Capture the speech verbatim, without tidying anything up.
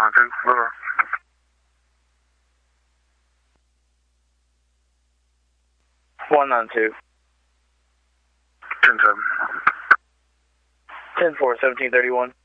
nine two, River. one nine two. ten seven. ten four, seventeen thirty-one.